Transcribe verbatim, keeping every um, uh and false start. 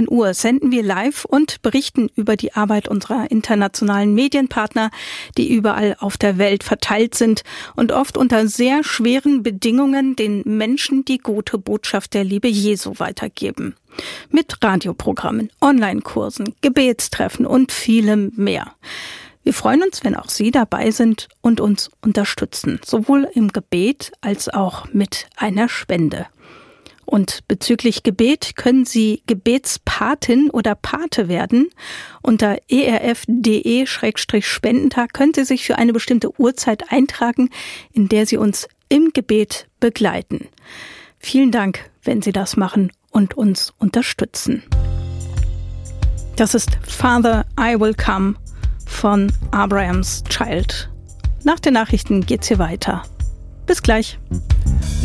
achtzehn Uhr senden wir live und berichten über die Arbeit unserer internationalen Medienpartner, die überall auf der Welt verteilt sind und oft unter sehr schweren Bedingungen den Menschen die gute Botschaft der Liebe Jesu weitergeben. Mit Radioprogrammen, Online-Kursen, Gebetstreffen und vielem mehr. Wir freuen uns, wenn auch Sie dabei sind und uns unterstützen, sowohl im Gebet als auch mit einer Spende. Und bezüglich Gebet können Sie Gebetspatin oder Pate werden. Unter e r f punkt d e Schrägstrich Spendentag können Sie sich für eine bestimmte Uhrzeit eintragen, in der Sie uns im Gebet begleiten. Vielen Dank, wenn Sie das machen und uns unterstützen. Das ist Father, I Will Come von Abraham's Child. Nach den Nachrichten geht's hier weiter. Bis gleich.